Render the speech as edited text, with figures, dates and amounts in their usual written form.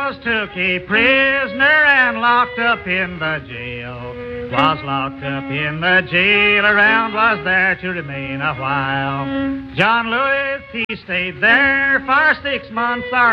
was took a prisoner and locked up in the jail. Was locked up in the jail, around was there to remain a while. John Lewis, he stayed there for 6 months or